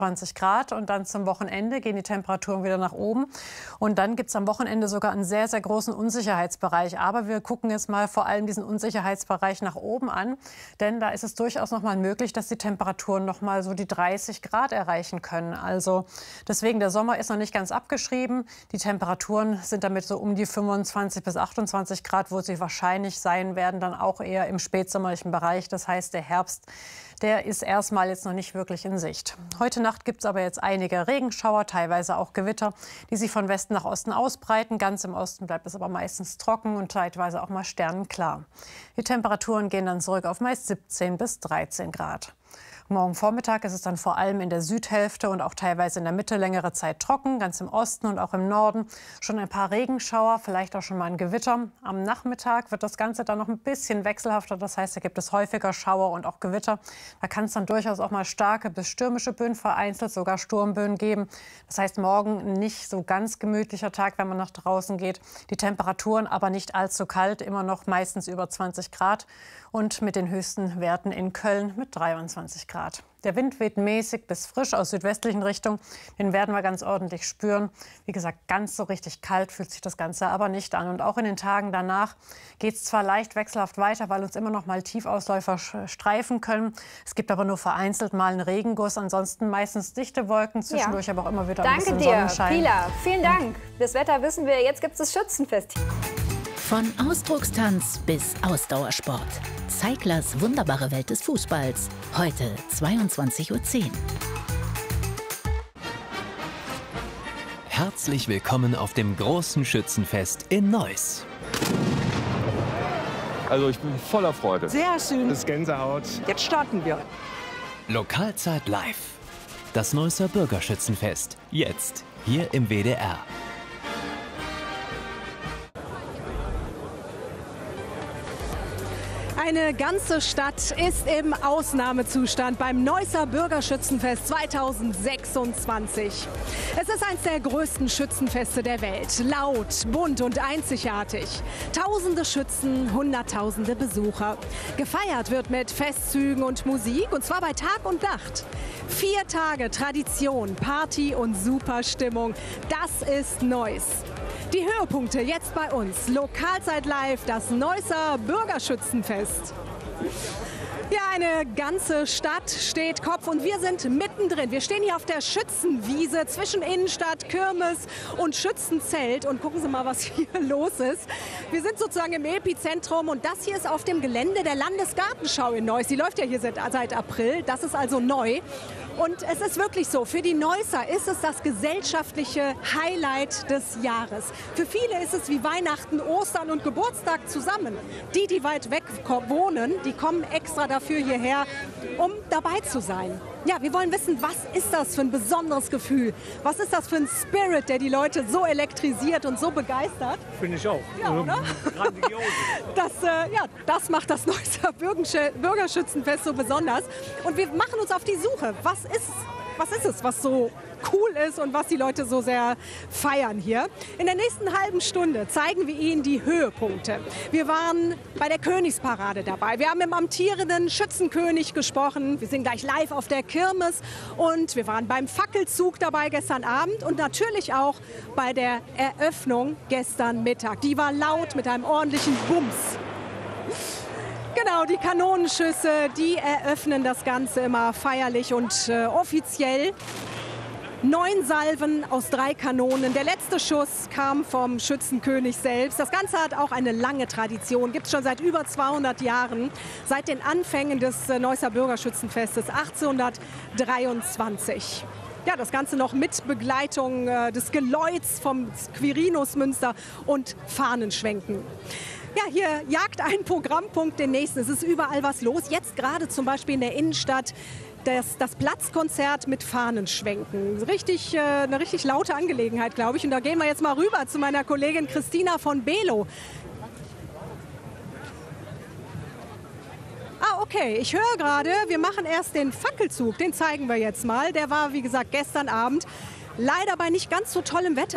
20 Grad und dann zum Wochenende gehen die Temperaturen wieder nach oben. Und dann gibt es am Wochenende sogar einen sehr, sehr großen Unsicherheitsbereich. Aber wir gucken jetzt mal vor allem diesen Unsicherheitsbereich nach oben an. Denn da ist es durchaus noch mal möglich, dass die Temperaturen noch mal so die 30 Grad erreichen können. Also deswegen, der Sommer ist noch nicht ganz abgeschrieben. Die Temperaturen sind damit so um die 25 bis 28 Grad, wo sie wahrscheinlich sein werden, dann auch eher im spätsommerlichen Bereich. Das heißt, der Herbst, der ist erstmal jetzt noch nicht wirklich in Sicht. Heute Nacht gibt es aber jetzt einige Regenschauer, teilweise auch Gewitter, die sich von Westen nach Osten ausbreiten. Ganz im Osten bleibt es aber meistens trocken und zeitweise auch mal sternenklar. Die Temperaturen gehen dann zurück auf meist 17 bis 13 Grad. Morgen Vormittag ist es dann vor allem in der Südhälfte und auch teilweise in der Mitte längere Zeit trocken, ganz im Osten und auch im Norden. Schon ein paar Regenschauer, vielleicht auch schon mal ein Gewitter. Am Nachmittag wird das Ganze dann noch ein bisschen wechselhafter. Das heißt, da gibt es häufiger Schauer und auch Gewitter. Da kann es dann durchaus auch mal starke bis stürmische Böen, vereinzelt sogar Sturmböen geben. Das heißt, morgen nicht so ganz gemütlicher Tag, wenn man nach draußen geht. Die Temperaturen aber nicht allzu kalt, immer noch meistens über 20 Grad. Und mit den höchsten Werten in Köln mit 23 Grad. Der Wind weht mäßig bis frisch aus südwestlichen Richtung. Den werden wir ganz ordentlich spüren. Wie gesagt, ganz so richtig kalt fühlt sich das Ganze aber nicht an. Und auch in den Tagen danach geht es zwar leicht wechselhaft weiter, weil uns immer noch mal Tiefausläufer streifen können. Es gibt aber nur vereinzelt mal einen Regenguss. Ansonsten meistens dichte Wolken, zwischendurch aber auch immer wieder ein bisschen Sonnenschein. Danke dir, Pila. Vielen Dank. Das Wetter wissen wir. Jetzt gibt es das Schützenfest. Von Ausdruckstanz bis Ausdauersport. Zeiglers wunderbare Welt des Fußballs. Heute 22:10 Uhr. Herzlich willkommen auf dem großen Schützenfest in Neuss. Also ich bin voller Freude. Sehr schön. Das ist Gänsehaut. Jetzt starten wir. Lokalzeit live. Das Neusser Bürgerschützenfest. Jetzt hier im WDR. Eine ganze Stadt ist im Ausnahmezustand beim Neusser Bürgerschützenfest 2026. Es ist eines der größten Schützenfeste der Welt. Laut, bunt und einzigartig. Tausende Schützen, Hunderttausende Besucher. Gefeiert wird mit Festzügen und Musik, und zwar bei Tag und Nacht. 4 Tage Tradition, Party und Superstimmung. Das ist Neuss. Die Höhepunkte jetzt bei uns. Lokalzeit live, das Neusser Bürgerschützenfest. Ja, eine ganze Stadt steht Kopf und wir sind mittendrin. Wir stehen hier auf der Schützenwiese zwischen Innenstadt, Kirmes und Schützenzelt. Und gucken Sie mal, was hier los ist. Wir sind sozusagen im Epizentrum und das hier ist auf dem Gelände der Landesgartenschau in Neuss. Die läuft ja hier seit April. Das ist also neu. Und es ist wirklich so, für die Neusser ist es das gesellschaftliche Highlight des Jahres. Für viele ist es wie Weihnachten, Ostern und Geburtstag zusammen. Die weit weg wohnen, die kommen extra dafür hierher, um dabei zu sein. Ja, wir wollen wissen, was ist das für ein besonderes Gefühl? Was ist das für ein Spirit, der die Leute so elektrisiert und so begeistert? Finde ich auch. Ja, oder? Grandios. Das macht das Neusser Bürgerschützenfest so besonders. Und wir machen uns auf die Suche. Was ist es, was so cool ist und was die Leute so sehr feiern hier? In der nächsten halben Stunde zeigen wir Ihnen die Höhepunkte. Wir waren bei der Königsparade dabei. Wir haben mit dem amtierenden Schützenkönig gesprochen. Wir sind gleich live auf der Kirmes und wir waren beim Fackelzug dabei gestern Abend und natürlich auch bei der Eröffnung gestern Mittag. Die war laut mit einem ordentlichen Bums. Genau, die Kanonenschüsse, die eröffnen das Ganze immer feierlich und offiziell. 9 Salven aus 3 Kanonen. Der letzte Schuss kam vom Schützenkönig selbst. Das Ganze hat auch eine lange Tradition. Gibt es schon seit über 200 Jahren. Seit den Anfängen des Neusser Bürgerschützenfestes 1823. Ja, das Ganze noch mit Begleitung des Geläuts vom Quirinusmünster und Fahnenschwenken. Ja, hier jagt ein Programmpunkt den nächsten. Es ist überall was los. Jetzt gerade zum Beispiel in der Innenstadt das Platzkonzert mit Fahnenschwenken. Eine richtig laute Angelegenheit, glaube ich. Und da gehen wir jetzt mal rüber zu meiner Kollegin Christina von Below. Ah, okay. Ich höre gerade, wir machen erst den Fackelzug. Den zeigen wir jetzt mal. Der war, wie gesagt, gestern Abend. Leider bei nicht ganz so tollem Wetter.